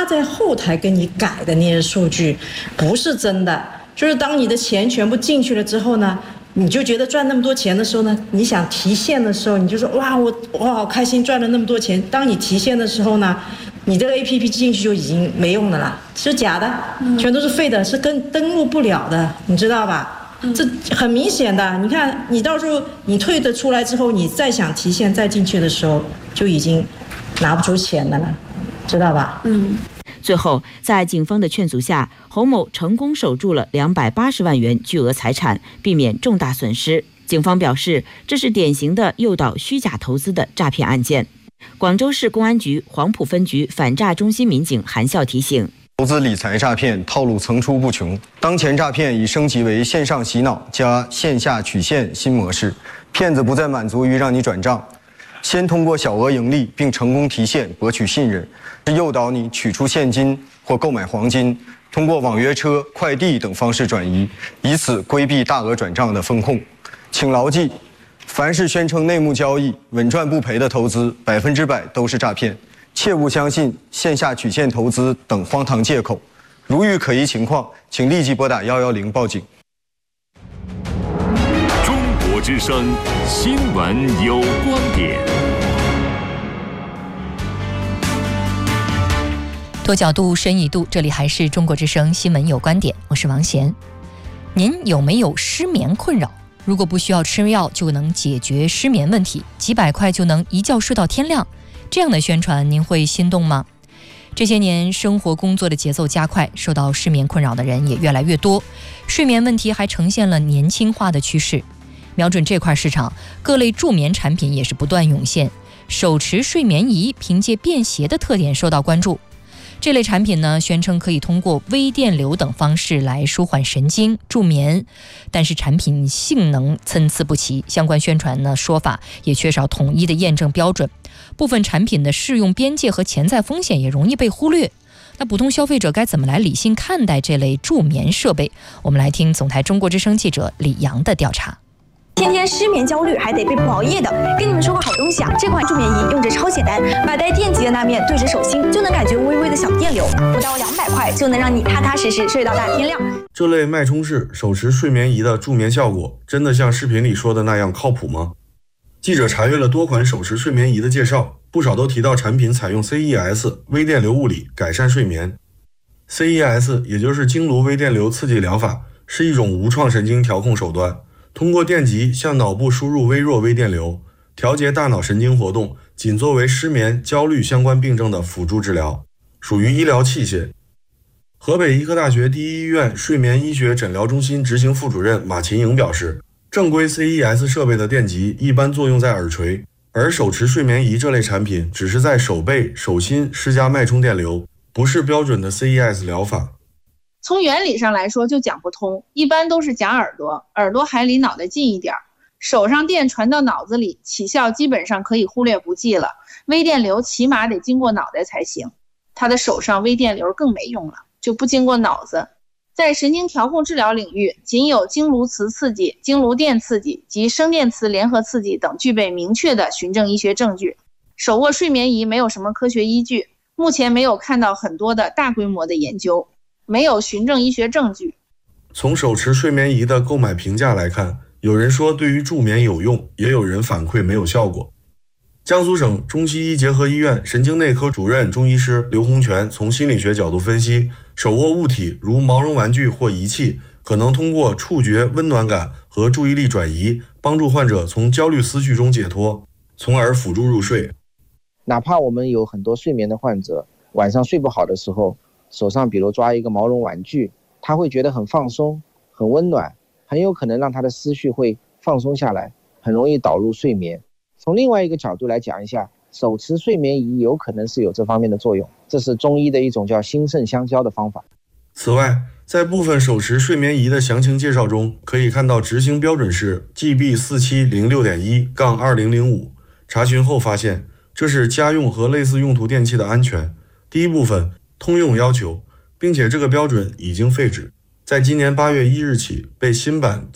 在后台给你改的那些数据不是真的。就是当你的钱全部进去了之后呢，你就觉得赚那么多钱的时候呢，你想提现的时候，你就说哇我好开心赚了那么多钱。当你提现的时候呢，你这个 APP 进去就已经没用的了，是假的，全都是废的，是登录不了的，你知道吧？这很明显的。你看你到时候你退得出来之后，你再想提现再进去的时候，就已经拿不出钱的了，知道吧？ 最后，在警方的劝阻下，侯某成功守住了280万元巨额财产，避免重大损失。警方表示，这是典型的诱导虚假投资的诈骗案件。广州市公安局黄埔分局反诈中心民警韩笑提醒： 投资理财诈骗套路层出不穷，当前诈骗已升级为线上洗脑加线下取现新模式。骗子不再满足于让你转账，先通过小额盈利并成功提现博取信任，诱导你取出现金或购买黄金，通过网约车、快递等方式转移，以此规避大额转账的风控。请牢记，凡是宣称内幕交易、稳赚不赔的投资，100%都是诈骗，切勿相信线下取现投资等荒唐借口。如遇可疑情况，请立即拨打110报警。 中国之声新闻有观点。 多角度，深一度，这里还是中国之声新闻有观点，我是王贤。您有没有失眠困扰？如果不需要吃药就能解决失眠问题，几百块就能一觉睡到天亮，这样的宣传您会心动吗？这些年生活工作的节奏加快，受到失眠困扰的人也越来越多，睡眠问题还呈现了年轻化的趋势。瞄准这块市场，各类助眠产品也是不断涌现。手持睡眠仪凭借便携的特点受到关注。这类产品呢，宣称可以通过微电流等方式来舒缓神经、助眠，但是产品性能参差不齐，相关宣传呢说法也缺少统一的验证标准，部分产品的适用边界和潜在风险也容易被忽略。那普通消费者该怎么来理性看待这类助眠设备？我们来听总台中国之声记者李阳的调查。 天天失眠焦虑还得被补熬夜的，跟你们说个好东西啊！这款助眠仪用着超简单，把带电极的那面对着手心，就能感觉微微的小电流，不到200块就能让你踏踏实实睡到大天亮。 这类脉冲式手持睡眠仪的助眠效果，真的像视频里说的那样靠谱吗？记者查阅了多款手持睡眠仪的介绍，不少都提到产品采用 CES 微电流物理改善睡眠。CES 也就是经颅微电流刺激疗法，是一种无创神经调控手段。通过电极向脑部输入微弱微电流，调节大脑神经活动，仅作为失眠、焦虑相关病症的辅助治疗，属于医疗器械。河北医科大学第一医院睡眠医学诊疗中心执行副主任马琴颖表示，正规 CES 设备的电极一般作用在耳垂，而手持睡眠仪这类产品只是在手背、手心施加脉冲电流，不是标准的 CES 疗法。 从原理上来说就讲不通，一般都是夹耳朵，耳朵还离脑袋近一点，手上电传到脑子里，起效基本上可以忽略不计了，微电流起码得经过脑袋才行。他的手上微电流更没用了，就不经过脑子。在神经调控治疗领域，仅有经颅磁刺激、经颅电刺激及声电磁联合刺激等具备明确的循证医学证据。手握睡眠仪没有什么科学依据，目前没有看到很多的大规模的研究，没有循证医学证据。 从手持睡眠仪的购买评价来看，有人说对于助眠有用，也有人反馈没有效果。江苏省中西医结合医院神经内科主任中医师刘洪全从心理学角度分析，手握物体如毛绒玩具或仪器，可能通过触觉温暖感和注意力转移，帮助患者从焦虑思绪中解脱，从而辅助入睡。 哪怕我们有很多睡眠的患者，晚上睡不好的时候，手上比如抓一个毛绒玩具，他会觉得很放松、很温暖，很有可能让他的思绪会放松下来，很容易导入睡眠。从另外一个角度来讲一下，手持睡眠仪有可能是有这方面的作用，这是中医的一种叫心肾相交的方法。 此外，在部分手持睡眠仪的详情介绍中，可以看到执行标准是 GB4706.1-2005， 查询后发现这是家用和类似用途电器的安全第一部分通用要求，并且这个标准已经废止，在今年8月1日起被新版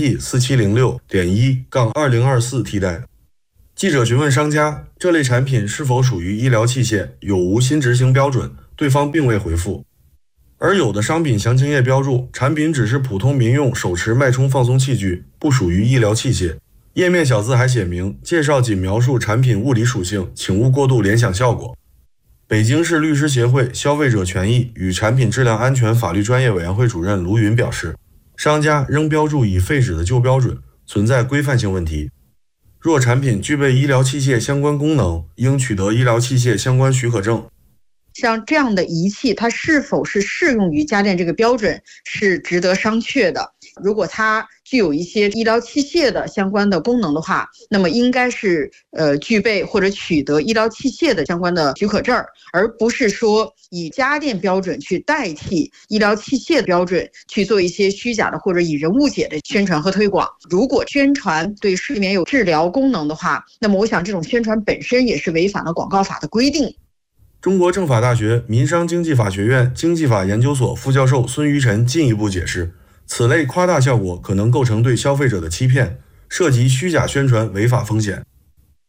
GPT4706.1-2024 替代。记者询问商家，这类产品是否属于医疗器械，有无新执行标准， 对方并未回复。而有的商品详情页标注产品只是普通民用手持脉冲放松器具，不属于医疗器械。页面小字还写明介绍仅描述产品物理属性，请勿过度联想效果。北京市律师协会消费者权益与产品质量安全法律专业委员会主任卢云表示，商家仍标注已废止的旧标准，存在规范性问题。若产品具备医疗器械相关功能，应取得医疗器械相关许可证。 像这样的仪器，它是否是适用于家电这个标准是值得商榷的。如果它具有一些医疗器械的相关的功能的话，那么应该是具备或者取得医疗器械的相关的许可证，而不是说以家电标准去代替医疗器械的标准去做一些虚假的或者引人误解的宣传和推广。如果宣传对睡眠有治疗功能的话，那么我想这种宣传本身也是违反了广告法的规定。 中国政法大学民商经济法学院经济法研究所副教授孙于晨进一步解释，此类夸大效果可能构成对消费者的欺骗，涉及虚假宣传违法风险。